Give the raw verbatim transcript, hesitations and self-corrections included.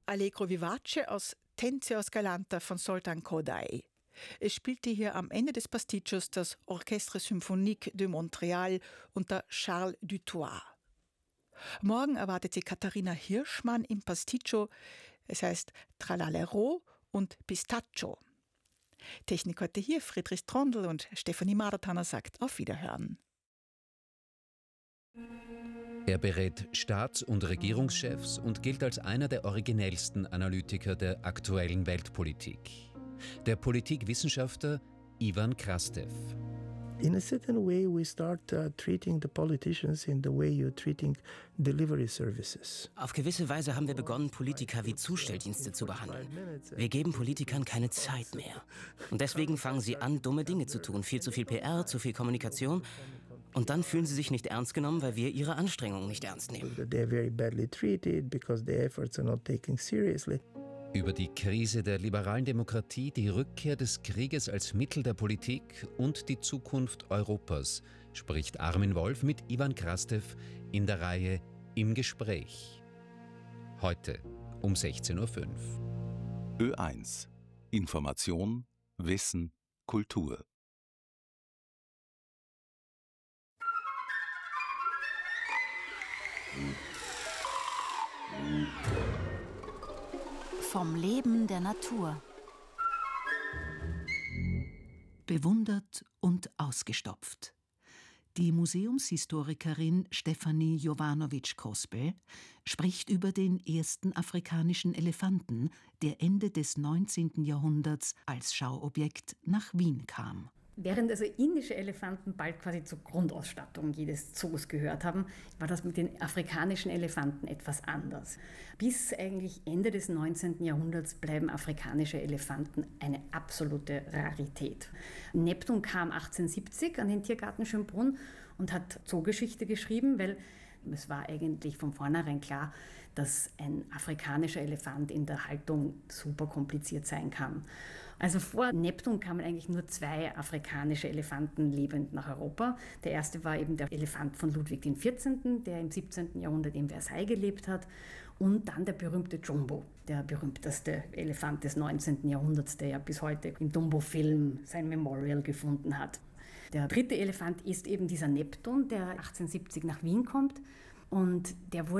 Allegro vivace aus Tenzios Galanta von Zoltán Kodály. Es spielte hier am Ende des Pasticcios das Orchestre Symphonique de Montréal unter Charles Dutoit. Morgen erwartet sie Katharina Hirschmann im Pasticcio. Es heißt Tralalero und Pistaccio. Technik heute hier Friedrich Trondl und Stefanie Mardertanner sagt auf Wiederhören. Er berät Staats- und Regierungschefs und gilt als einer der originellsten Analytiker der aktuellen Weltpolitik. Der Politikwissenschaftler Ivan Krastev. In a certain way, we start uh, treating the politicians in the way you're treating delivery services. Auf gewisse Weise haben wir begonnen, Politiker wie Zustelldienste zu behandeln. Wir geben Politikern keine Zeit mehr. Und deswegen fangen sie an, dumme Dinge zu tun. Viel zu viel P R, zu viel Kommunikation. Und dann fühlen sie sich nicht ernst genommen, weil wir ihre Anstrengungen nicht ernst nehmen. They're very badly treated because their efforts are not taken seriously. Über die Krise der liberalen Demokratie, die Rückkehr des Krieges als Mittel der Politik und die Zukunft Europas spricht Armin Wolf mit Ivan Krastev in der Reihe Im Gespräch. Heute um sechzehn Uhr fünf. Ö eins. Information, Wissen, Kultur. Vom Leben der Natur. Bewundert und ausgestopft. Die Museumshistorikerin Stefanie Jovanović-Kospel spricht über den ersten afrikanischen Elefanten, der Ende des neunzehnten Jahrhunderts als Schauobjekt nach Wien kam. Während also indische Elefanten bald quasi zur Grundausstattung jedes Zoos gehört haben, war das mit den afrikanischen Elefanten etwas anders. Bis eigentlich Ende des neunzehnten Jahrhunderts bleiben afrikanische Elefanten eine absolute Rarität. Neptun kam achtzehnhundertsiebzig an den Tiergarten Schönbrunn und hat Zoogeschichte geschrieben, weil es war eigentlich von vornherein klar, dass ein afrikanischer Elefant in der Haltung super kompliziert sein kann. Also vor Neptun kamen eigentlich nur zwei afrikanische Elefanten lebend nach Europa. Der erste war eben der Elefant von Ludwig der vierzehnte., der im siebzehnten. Jahrhundert in Versailles gelebt hat. Und dann der berühmte Jumbo, der berühmteste Elefant des neunzehnten. Jahrhunderts, der ja bis heute im Dumbo-Film sein Memorial gefunden hat. Der dritte Elefant ist eben dieser Neptun, der achtzehnhundertsiebzig nach Wien kommt und der wurde